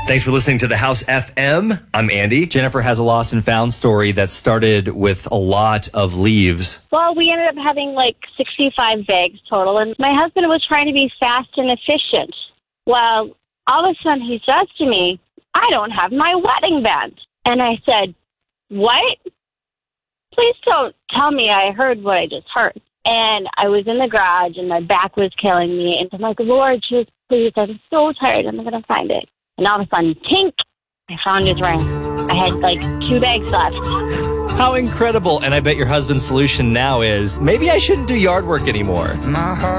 Thanks for listening to The House FM. I'm Andy. Jennifer has a lost and found story that started with a lot of leaves. Well, we ended up having like 65 bags total, and my husband was trying to be fast and efficient. Well, all of a sudden he says to me, "I don't have my wedding band." And I said, "What? Please don't tell me I heard what I just heard." And I was in the garage, and my back was killing me. And I'm like, "Lord, just please, I'm so tired. I'm going to find it." And all of a sudden, tink, I found his ring. I had like 2 bags left. How incredible. And I bet your husband's solution now is, maybe I shouldn't do yard work anymore.